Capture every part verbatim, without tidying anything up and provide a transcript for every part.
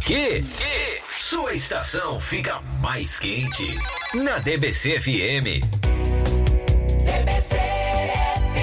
Aqui, sua estação fica mais quente. Na D B C F M. D B C F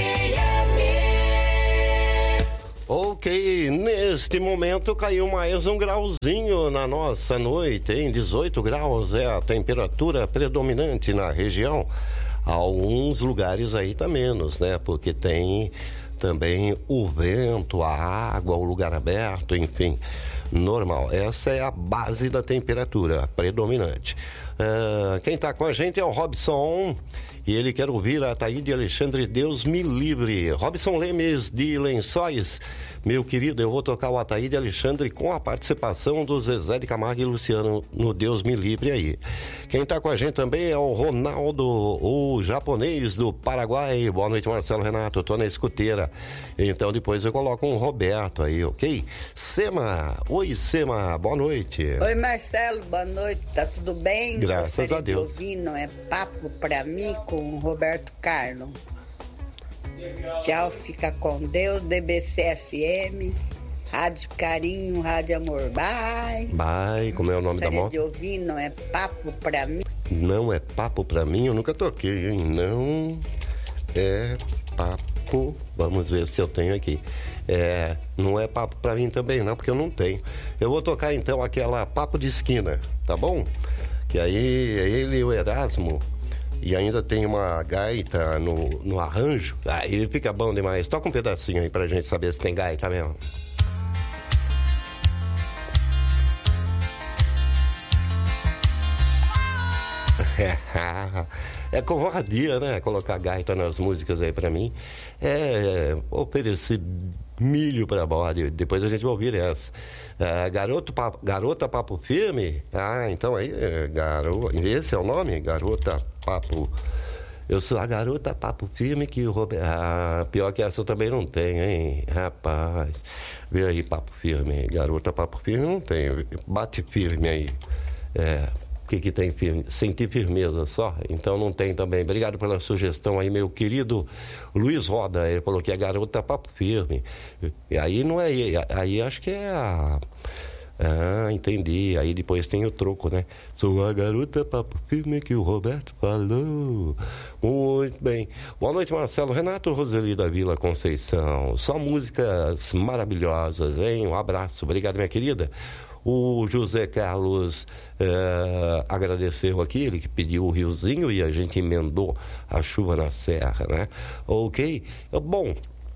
M. Ok, neste momento caiu mais um grauzinho na nossa noite, hein? dezoito graus é a temperatura predominante na região. Alguns lugares aí tá menos, né? Porque tem também o vento, a água, o lugar aberto, enfim, normal. Essa é a base da temperatura predominante. Uh, quem tá com a gente é o Robson, e ele quer ouvir a Ataíde Alexandre, Deus me livre. Robson Lemes de Lençóis, meu querido, eu vou tocar o Ataíde Alexandre com a participação do Zezé de Camargo e Luciano no Deus me livre aí. Quem tá com a gente também é o Ronaldo, o japonês do Paraguai. Boa noite, Marcelo Renato, eu tô na escuteira. Então depois eu coloco um Roberto aí, ok? Sema, oi Sema, boa noite. Oi Marcelo, boa noite, tá tudo bem? Graças Gostaria a Deus. De ouvir, não é papo pra mim com o Roberto Carlos. Tchau, fica com Deus, D B C F M, Rádio Carinho, Rádio Amor, bye. Bye, como é o nome da moto? De ouvir, não é papo pra mim. Não é papo pra mim, eu nunca toquei, hein? Não é papo, vamos ver se eu tenho aqui. É, não é papo pra mim também não, porque eu não tenho. Eu vou tocar então aquela papo de esquina, tá bom? Que aí ele e o Erasmo, e ainda tem uma gaita no, no arranjo, aí fica bom demais. Toca um pedacinho aí pra gente saber se tem gaita mesmo. É covardia, né? Colocar gaita nas músicas aí pra mim. É oferecer milho pra bode. Depois a gente vai ouvir essa. Ah, garoto, papo, garota Papo Firme. Ah, então aí, é, garo... esse é o nome? Garota Papo. Eu sou a garota Papo Firme que o Roberto. Ah, pior que essa eu também não tenho, hein? Rapaz. Vê aí, Papo Firme. Garota Papo Firme não tenho. Bate firme aí. É. O que que tem firme? Sentir firmeza só, então não tem também. Obrigado pela sugestão aí, meu querido Luiz Roda, ele falou que é garota Papo Firme, e aí não é, aí acho que é a... Ah, entendi, aí depois tem o troco, né? Sou a garota Papo Firme que o Roberto falou. Muito bem. Boa noite, Marcelo Renato, Roseli da Vila Conceição, só músicas maravilhosas, hein? Um abraço, obrigado, minha querida. O José Carlos eh, agradeceu aqui, ele que pediu o riozinho e a gente emendou a chuva na serra, né? Ok? Bom,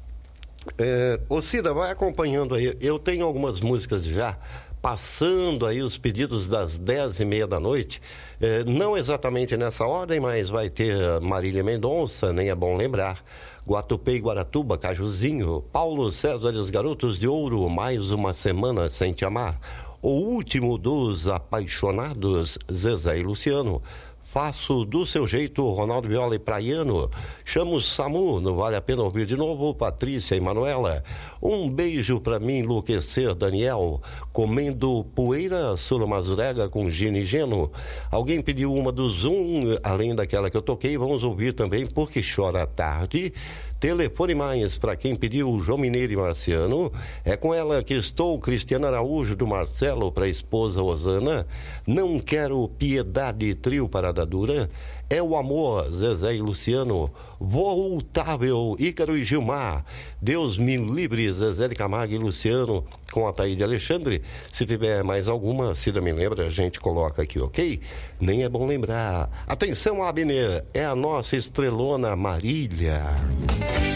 eh, ô Cida, vai acompanhando aí. Eu tenho algumas músicas já passando aí os pedidos das dez e meia da noite. Eh, não exatamente nessa ordem, mas vai ter Marília Mendonça, nem é bom lembrar. Guatupê e Guaratuba, Cajuzinho, Paulo César e os Garotos de Ouro, Mais Uma Semana Sem Te Amar. O Último dos Apaixonados, Zezé e Luciano. Faço do Seu Jeito, Ronaldo Viola e Praiano. Chamo Samu, não vale a pena ouvir de novo, Patrícia e Manuela. Um beijo pra mim enlouquecer, Daniel. Comendo poeira, Sula Mazurega com Gino e Geno. Alguém pediu uma do Zoom, além daquela que eu toquei, vamos ouvir também Porque Chora a Tarde. Telefone mais para quem pediu, João Mineiro e Marciano. É com ela que estou, Cristiana Araújo do Marcelo para a esposa Osana. Não quero piedade, trio Parada Dura. É o amor, Zezé e Luciano. Voltável, Ícaro e Gilmar. Deus me livre, Zezé de Camargo e Luciano, com a Ataíde Alexandre. Se tiver mais alguma, Cida me lembra, a gente coloca aqui, ok? Nem é bom lembrar. Atenção, Abner, é a nossa estrelona Marília.